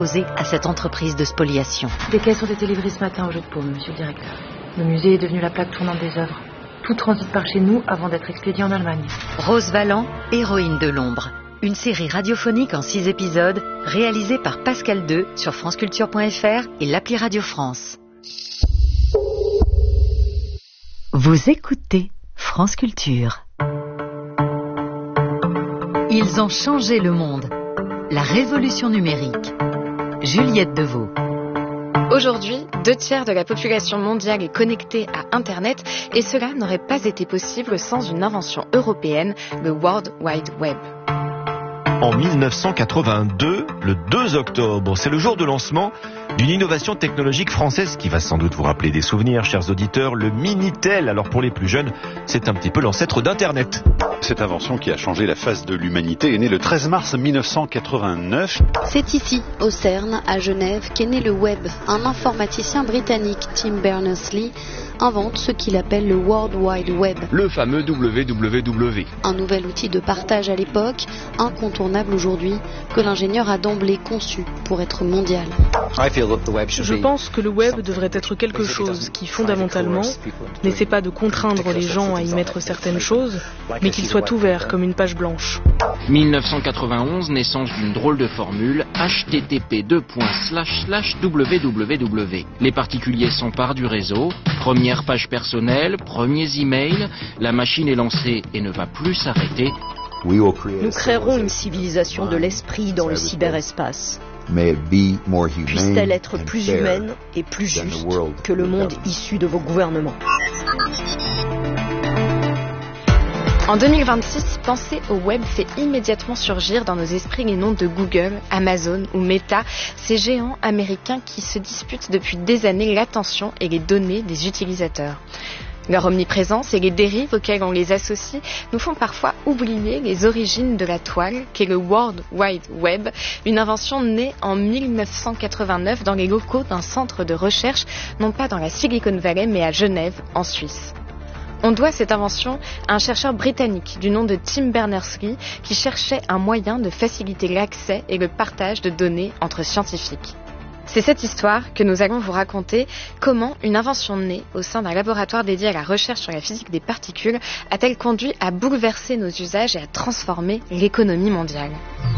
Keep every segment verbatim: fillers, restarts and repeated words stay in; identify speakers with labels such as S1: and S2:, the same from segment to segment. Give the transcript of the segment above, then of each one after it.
S1: opposé à cette entreprise de spoliation.
S2: Des caisses ont été livrées ce matin au jeu de paume, monsieur le directeur. Le musée est devenu la plaque tournante des œuvres. Tout transite par chez nous avant d'être expédié en Allemagne.
S1: Rose Valland, héroïne de l'ombre. Une série radiophonique en six épisodes, réalisée par Pascal deux sur franceculture point f r et l'appli Radio France. Vous écoutez France Culture. Ils ont changé le monde. La révolution numérique. Juliette Deveau.
S3: Aujourd'hui, deux tiers de la population mondiale est connectée à Internet et cela n'aurait pas été possible sans une invention européenne, le World Wide Web.
S4: En mille neuf cent quatre-vingt-deux, le deux octobre, c'est le jour de lancement d'une innovation technologique française qui va sans doute vous rappeler des souvenirs, chers auditeurs, le Minitel. Alors pour les plus jeunes, c'est un petit peu l'ancêtre d'Internet.
S5: Cette invention qui a changé la face de l'humanité est née le treize mars mille neuf cent quatre-vingt-neuf.
S6: C'est ici, au CERN, à Genève, qu'est né le web. Un informaticien britannique, Tim Berners-Lee, invente ce qu'il appelle le World Wide Web.
S7: Le fameux W W W.
S6: Un nouvel outil de partage à l'époque, incontournable aujourd'hui, que l'ingénieur a d'emblée conçu pour être mondial.
S8: Je pense que le web devrait être quelque chose qui, fondamentalement, n'essaie pas de contraindre les gens à y mettre certaines choses, mais qu'il soit ouvert comme une page blanche.
S7: mille neuf cent quatre-vingt-onze, naissance d'une drôle de formule, H T T P deux points slash slash W W W. Les particuliers s'emparent du réseau, première page personnelle, premiers emails, la machine est lancée et ne va plus s'arrêter.
S9: Nous créerons une civilisation de l'esprit dans le cyberespace. Puisse-t-elle être plus humaine et plus juste que le monde issu de vos gouvernements.
S3: En deux mille vingt-six, penser au web fait immédiatement surgir dans nos esprits les noms de Google, Amazon ou Meta, ces géants américains qui se disputent depuis des années l'attention et les données des utilisateurs. Leur omniprésence et les dérives auxquelles on les associe nous font parfois oublier les origines de la toile, qu'est le World Wide Web, une invention née en mille neuf cent quatre-vingt-neuf dans les locaux d'un centre de recherche, non pas dans la Silicon Valley mais à Genève, en Suisse. On doit cette invention à un chercheur britannique du nom de Tim Berners-Lee qui cherchait un moyen de faciliter l'accès et le partage de données entre scientifiques. C'est cette histoire que nous allons vous raconter, comment une invention née au sein d'un laboratoire dédié à la recherche sur la physique des particules a-t-elle conduit à bouleverser nos usages et à transformer l'économie mondiale.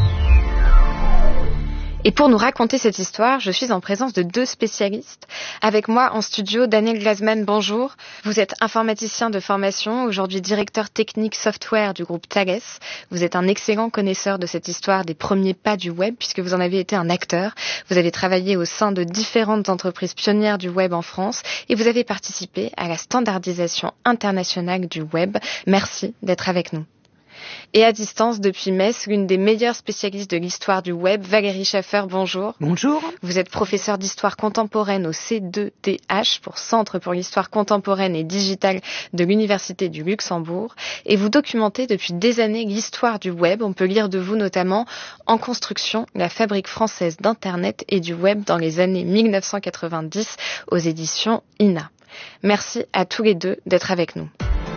S3: Et pour nous raconter cette histoire, je suis en présence de deux spécialistes. Avec moi en studio, Daniel Glasman, bonjour. Vous êtes informaticien de formation, aujourd'hui directeur technique software du groupe Thales. Vous êtes un excellent connaisseur de cette histoire des premiers pas du web, puisque vous en avez été un acteur. Vous avez travaillé au sein de différentes entreprises pionnières du web en France et vous avez participé à la standardisation internationale du web. Merci d'être avec nous. Et à distance, depuis Metz, l'une des meilleures spécialistes de l'histoire du web, Valérie Schaffer, bonjour.
S10: Bonjour.
S3: Vous êtes professeure d'histoire contemporaine au C deux T H, pour Centre pour l'histoire contemporaine et digitale de l'Université du Luxembourg. Et vous documentez depuis des années l'histoire du web. On peut lire de vous notamment En construction, la fabrique française d'Internet et du web dans les années mille neuf cent quatre-vingt-dix aux éditions I N A. Merci à tous les deux d'être avec nous.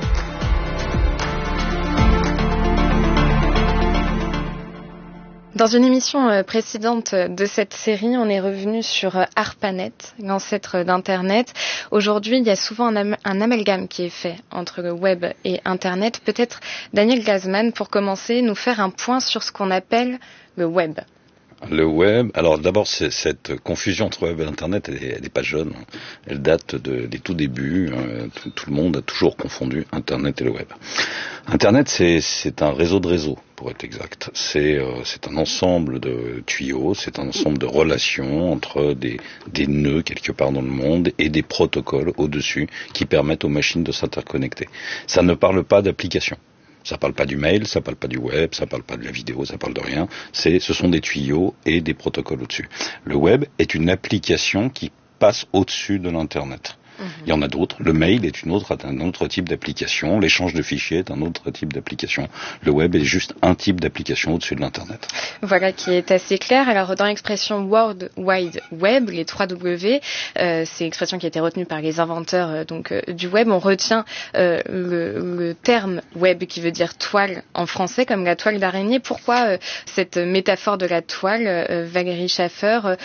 S3: Dans une émission précédente de cette série, on est revenu sur ARPANET, l'ancêtre d'Internet. Aujourd'hui, il y a souvent un, am- un amalgame qui est fait entre le web et Internet. Peut-être, Daniel Glasman, pour commencer, nous faire un point sur ce qu'on appelle le web.
S5: Le web, alors d'abord c'est, cette confusion entre web et internet, elle n'est pas jeune, elle date de, des tout débuts, euh, tout, tout le monde a toujours confondu internet et le web. Internet c'est, c'est un réseau de réseaux, pour être exact, c'est, euh, c'est un ensemble de tuyaux, c'est un ensemble de relations entre des, des nœuds quelque part dans le monde et des protocoles au-dessus qui permettent aux machines de s'interconnecter. Ça ne parle pas d'application. Ça parle pas du mail, ça parle pas du web, ça parle pas de la vidéo, ça parle de rien. C'est, ce sont des tuyaux et des protocoles au-dessus. Le web est une application qui passe au-dessus de l'Internet. Mmh. Il y en a d'autres. Le mail est une autre, un autre type d'application. L'échange de fichiers est un autre type d'application. Le web est juste un type d'application au-dessus de l'Internet.
S3: Voilà qui est assez clair. Alors dans l'expression World Wide Web, les trois W, euh, c'est l'expression qui a été retenue par les inventeurs euh, donc euh, du web. On retient euh, le, le terme web qui veut dire toile en français, comme la toile d'araignée. Pourquoi euh, cette métaphore de la toile, euh, Valérie Schaffer?